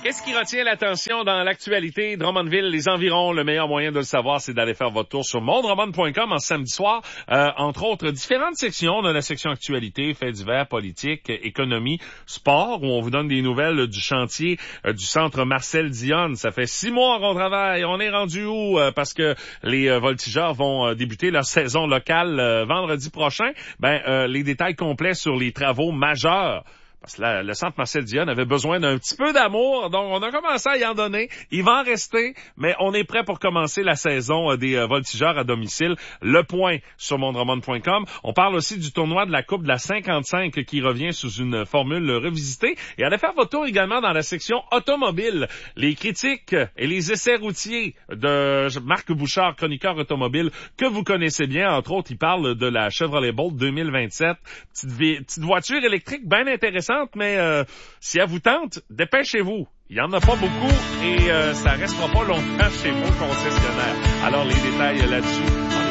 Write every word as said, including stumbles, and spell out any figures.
Qu'est-ce qui retient l'attention dans l'actualité? Drummondville, les environs, le meilleur moyen de le savoir, c'est d'aller faire votre tour sur mon drummond point com en samedi soir. Euh, entre autres, différentes sections. On a la section actualité, faits divers, politique, économie, sport, où on vous donne des nouvelles du chantier euh, du centre Marcel Dionne. Ça fait six mois qu'on travaille. On est rendu où? Euh, parce que les euh, voltigeurs vont euh, débuter leur saison locale euh, vendredi prochain. Ben, euh, les détails complets sur les travaux majeurs. Parce que là, le centre Marcel Dionne avait besoin d'un petit peu d'amour, donc on a commencé à y en donner. Il va en rester, mais on est prêt pour commencer la saison des euh, voltigeurs à domicile. Le point sur mon drummond point com. On parle aussi du tournoi de la Coupe de la cinquante-cinq qui revient sous une formule revisitée. Et allez faire votre tour également dans la section automobile. Les critiques et les essais routiers de Marc Bouchard, chroniqueur automobile, que vous connaissez bien. Entre autres, il parle de la Chevrolet Bolt deux mille vingt-sept. Petite, vi- petite voiture électrique bien intéressante. Mais euh, si elle vous tente, dépêchez-vous. Il n'y en a pas beaucoup et euh, ça restera pas longtemps chez vos concessionnaires. Alors les détails là-dessus.